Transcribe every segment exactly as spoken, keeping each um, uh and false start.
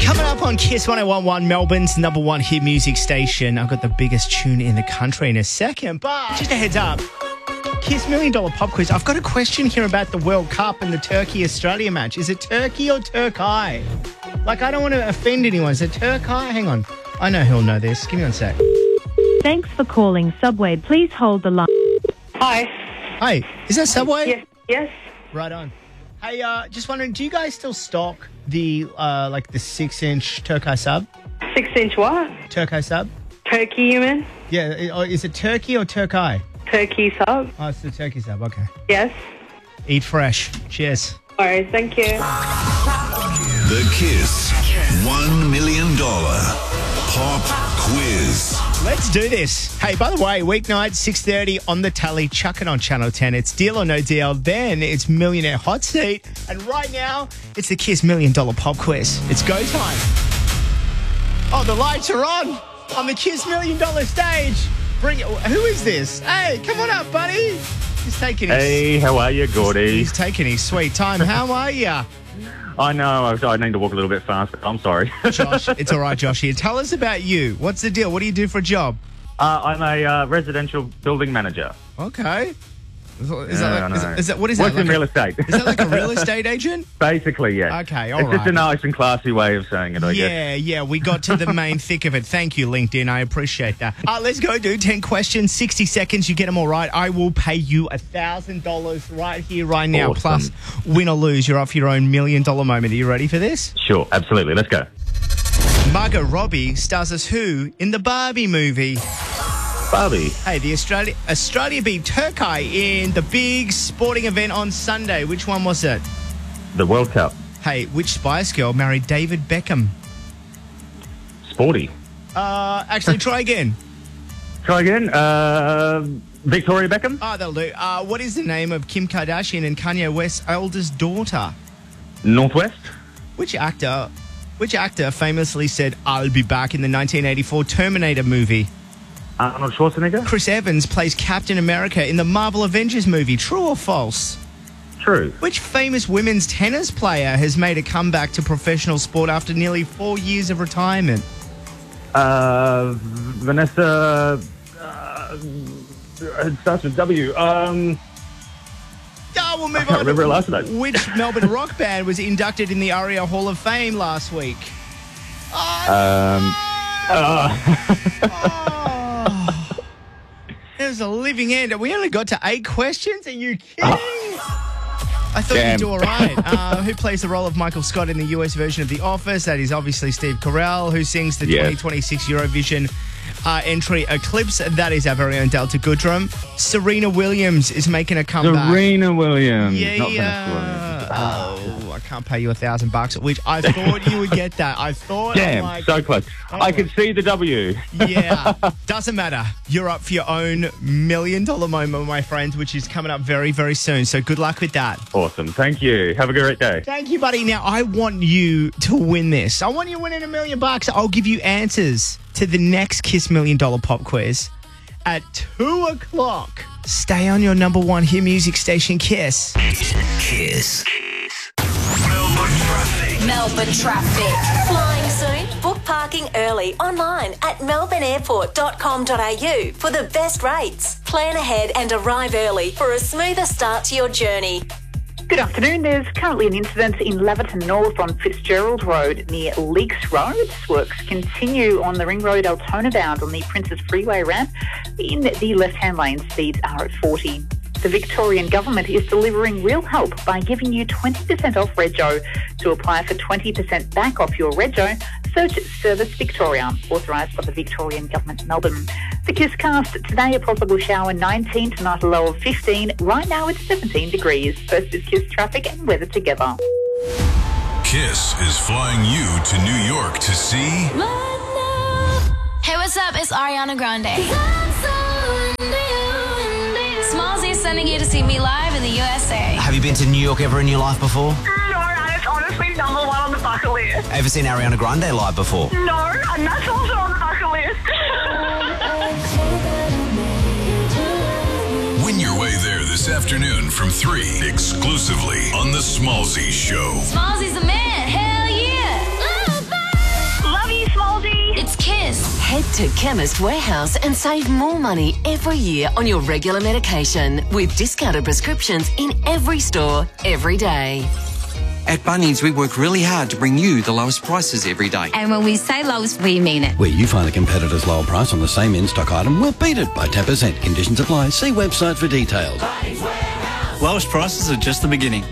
Coming up on Kiss one oh one one, Melbourne's number one hit music station. I've got the biggest tune in the country in a second, but just a heads up. Kiss Million Dollar Pop Quiz. I've got a question here about the World Cup and the Turkey-Australia match. Is it Turkey or Turkey? Like, I don't want to offend anyone. Is it Turkey? Hang on. I know who'll know this. Give me one sec. Thanks for calling Subway. Please hold the line. Hi. Hey, is that Subway? Yes. Yes. Right on. Hey, uh, just wondering, do you guys still stock the, uh, like, the six-inch Turkey sub? Six-inch what? Turkey sub? Turkey, you mean? Yeah, or is it Turkey or Turkey? Turkey sub. Oh, it's the Turkey sub, okay. Yes. Eat fresh. Cheers. All right, thank you. The Kiss one million dollars Pop Quiz. Let's do this. Hey, by the way, weeknight, six thirty on the tally. Chuck it on Channel ten. It's Deal or No Deal. Then it's Millionaire Hot Seat. And right now, it's the Kiss Million Dollar Pop Quiz. It's go time. Oh, the lights are on on the Kiss Million Dollar stage. Bring it. Who is this? Hey, come on up, buddy. He's taking his... Hey, how are you, Gordy? He's taking his sweet time. How are you? I know, I, I need to walk a little bit faster. I'm sorry. Josh, it's all right, Josh here. Tell us about you. What's the deal? What do you do for a job? Uh, I'm a uh, residential building manager. Okay. Is, is, Yeah, that, I like, is, know. is that what is Works that? in Like real a, estate. is that like a real estate agent? Basically, yeah. Okay, all It's right. just a nice and classy way of saying it, I guess. Yeah, yeah, we got to the main thick of it. Thank you, LinkedIn. I appreciate that. Uh, let's go, dude. ten questions, sixty seconds. You get them all right. I will pay you one thousand dollars right here, right now. Awesome. Plus, win or lose, you're off your own million dollar moment. Are you ready for this? Sure, absolutely. Let's go. Margot Robbie stars as who in the Barbie movie? Barbie. Hey, the Australia Australia beat Turkey in the big sporting event on Sunday. Which one was it? The World Cup. Hey, which Spice Girl married David Beckham? Sporty. Uh, actually, try again. Try again. Uh, Victoria Beckham. Oh, that'll do. Uh, what is the name of Kim Kardashian and Kanye West's eldest daughter? Northwest. Which actor, which actor famously said, "I'll be back" in the nineteen eighty-four Terminator movie? Arnold Schwarzenegger. Chris Evans plays Captain America in the Marvel Avengers movie. True or false? True. Which famous women's tennis player has made a comeback to professional sport after nearly four years of retirement? Uh, Vanessa. Uh, it starts with W. Um, Oh, we'll move I can't on. remember her last name. Which Melbourne rock band was inducted in the ARIA Hall of Fame last week? Oh, Um, no! Oh. There's a living end. We only got to eight questions. Are you kidding? I thought Damn. you'd do all right. Uh, who plays the role of Michael Scott in the U S version of The Office? That is obviously Steve Carell. Who sings the Yes. twenty twenty-six Eurovision uh, entry Eclipse? That is our very own Delta Goodrum. Serena Williams is making a comeback. Serena Williams. Yeah, Not Vanessa yeah. Williams. Oh, I can't pay you a thousand bucks, which I thought you would get that. I thought. I'm Damn, like, so close. oh. I could see the W. Yeah, doesn't matter. You're up for your own million dollar moment, my friends, which is coming up very, very soon. So good luck with that. Awesome. Thank you. Have a great day. Thank you, buddy. Now, I want you to win this. I want you winning a million bucks. I'll give you answers to the next Kiss Million Dollar Pop Quiz at two o'clock. Stay on your number one hit music station, Kiss. Kiss. Melbourne traffic. Melbourne traffic. Flying soon? Book parking early online at melbourne airport dot com dot a u for the best rates. Plan ahead and arrive early for a smoother start to your journey. Good afternoon. There's currently an incident in Laverton North on Fitzgerald Road near Leaks Road. Works continue on the Ring Road Altona bound on the Princes Freeway ramp. In the left-hand lane, speeds are at forty. The Victorian Government is delivering real help by giving you twenty percent off Rego. To apply for twenty percent back off your Rego, search Service Victoria, authorised by the Victorian Government, Melbourne. The KISScast, today a possible shower, nineteen, tonight a low of fifteen. Right now it's seventeen degrees. First is Kiss traffic and weather together. Kiss is flying you to New York to see Hey, what's up? It's Ariana Grande. Smallzy is sending you to see me live in the U S A. Have you been to New York ever in your life before? No, and it's honestly number one on the bucket list. Ever seen Ariana Grande live before? No, and that's also on the bucket list. Win your way there this afternoon from three, exclusively on The Smallzy Show. Smallzy's the man. Hell yeah. to Chemist Warehouse and save more money every year on your regular medication with discounted prescriptions in every store, every day. At Bunnings, we work really hard to bring you the lowest prices every day. And when we say lowest, we mean it. Where you find a competitor's lower price on the same in-stock item, we'll beat it by ten percent. Conditions apply. See website for details. Lowest prices are just the beginning.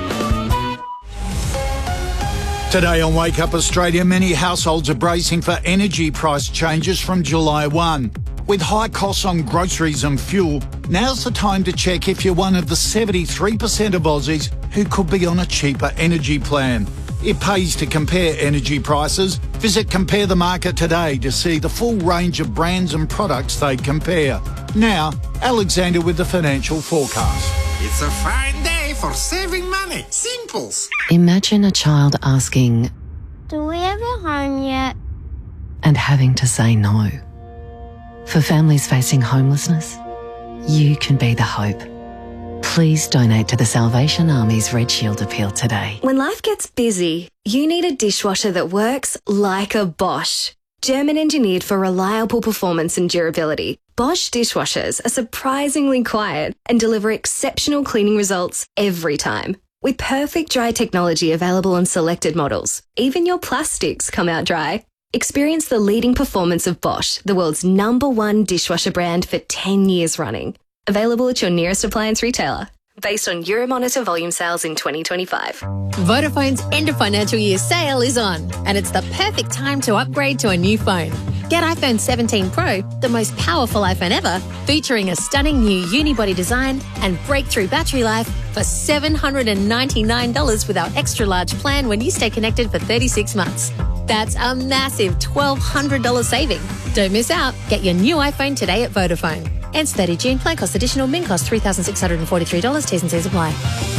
Today on Wake Up Australia, many households are bracing for energy price changes from July first. With high costs on groceries and fuel, now's the time to check if you're one of the seventy-three percent of Aussies who could be on a cheaper energy plan. It pays to compare energy prices. Visit Compare the Market today to see the full range of brands and products they compare. Now, Alexander with the financial forecast. It's a fine day for saving money. Simples. Imagine a child asking, "Do we have a home yet?" and having to say no. For families facing homelessness, you can be the hope. Please donate to the Salvation Army's Red Shield appeal today. When life gets busy, you need a dishwasher that works like a Bosch. German engineered for reliable performance and durability, Bosch dishwashers are surprisingly quiet and deliver exceptional cleaning results every time. With perfect dry technology available on selected models, even your plastics come out dry. Experience the leading performance of Bosch, the world's number one dishwasher brand for ten years running. Available at your nearest appliance retailer. Based on Euromonitor volume sales in twenty twenty-five. Vodafone's end of financial year sale is on, and it's the perfect time to upgrade to a new phone. Get iPhone seventeen Pro, the most powerful iPhone ever, featuring a stunning new unibody design and breakthrough battery life for seven hundred ninety-nine dollars with our extra large plan when you stay connected for thirty-six months. That's a massive twelve hundred dollars saving. Don't miss out. Get your new iPhone today at Vodafone. Ends thirtieth of June. Plan cost additional. Min cost three thousand six hundred forty-three dollars. T's and C's apply.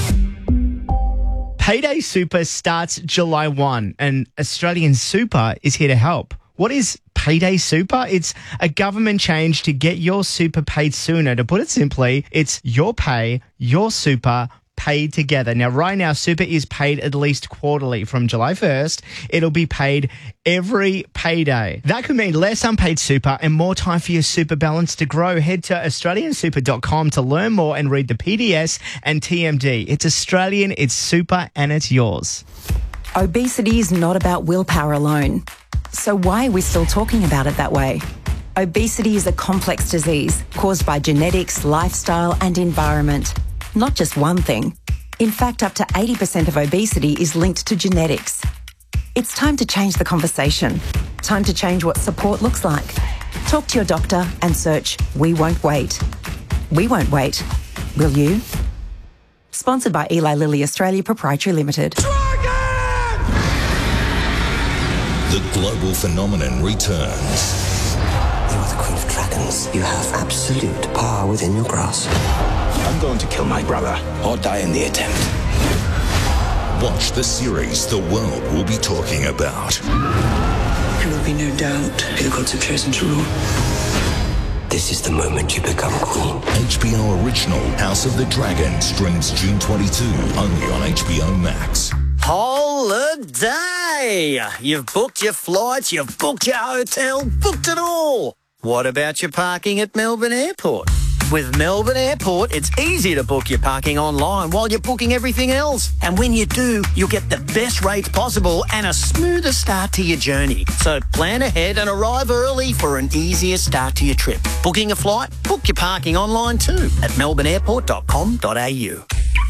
Payday Super starts July first and Australian Super is here to help. What is Payday Super? It's a government change to get your super paid sooner. To put it simply, it's your pay, your super, paid together. Now, right now, super is paid at least quarterly. From July first, it'll be paid every payday. That could mean less unpaid super and more time for your super balance to grow. Head to australian super dot com to learn more and read the P D S and T M D. It's Australian, it's super, and it's yours. Obesity is not about willpower alone. So why are we still talking about it that way? Obesity is a complex disease caused by genetics, lifestyle, and environment. Not just one thing. In fact, up to eighty percent of obesity is linked to genetics. It's time to change the conversation. Time to change what support looks like. Talk to your doctor and search We Won't Wait. We won't wait. Will you? Sponsored by Eli Lilly Australia Proprietary Limited. The global phenomenon returns. You are the Queen of Dragons. You have absolute power within your grasp. I'm going to kill my brother or die in the attempt. Watch the series the world will be talking about. There will be no doubt who the gods have chosen to rule. This is the moment you become queen. H B O original House of the Dragon streams June twenty-second only on H B O Max. Holiday! You've booked your flights, you've booked your hotel, booked it all. What about your parking at Melbourne Airport? With Melbourne Airport, it's easy to book your parking online while you're booking everything else. And when you do, you'll get the best rates possible and a smoother start to your journey. So plan ahead and arrive early for an easier start to your trip. Booking a flight? Book your parking online too at melbourne airport dot com dot a u.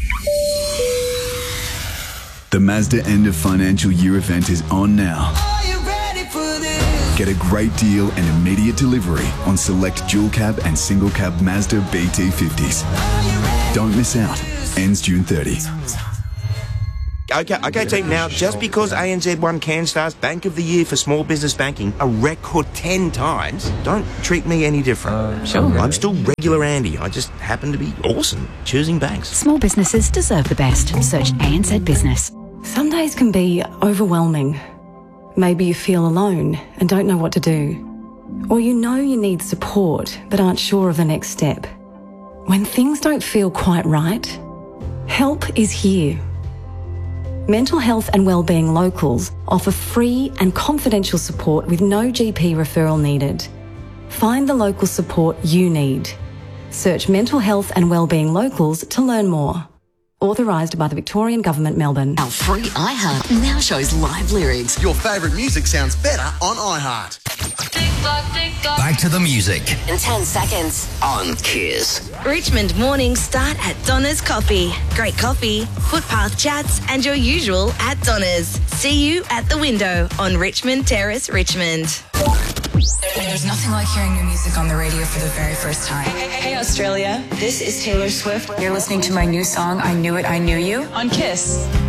The Mazda end of financial year event is on now. Get a great deal and immediate delivery on select dual cab and single cab Mazda B T fifties. Don't miss out. Ends June thirtieth. Okay, okay, team. Now, just because A N Z won CanStar's Bank of the Year for small business banking a record ten times, don't treat me any different. Uh, sure. I'm still regular Andy. I just happen to be awesome choosing banks. Small businesses deserve the best. Search A N Z Business. Some days can be overwhelming. Maybe you feel alone and don't know what to do. Or you know you need support but aren't sure of the next step. When things don't feel quite right, help is here. Mental health and wellbeing locals offer free and confidential support with no G P referral needed. Find the local support you need. Search Mental Health and Wellbeing Locals to learn more. Authorised by the Victorian Government, Melbourne. Our free iHeart now shows live lyrics. Your favourite music sounds better on iHeart. Back to the music In ten seconds. on Kiss. Richmond mornings start at Donna's Coffee. Great coffee, footpath chats, and your usual at Donna's. See you at the window on Richmond Terrace, Richmond. There's nothing like hearing new music on the radio for the very first time. Hey, Australia. This is Taylor Swift. You're listening to my new song, I Knew It, I Knew You, on Kiss.